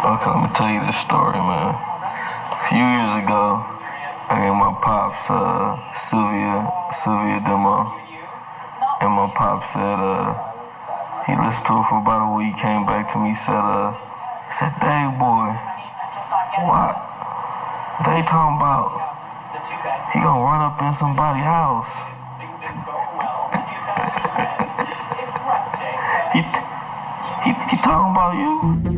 Okay, let me tell you this story, man. A few years ago, I gave my pops Sylvia demo, and my pops said he listened to it for about a week, came back to me, said, Dave boy, what? They talking about he gonna run up in somebody's house. he talking about you?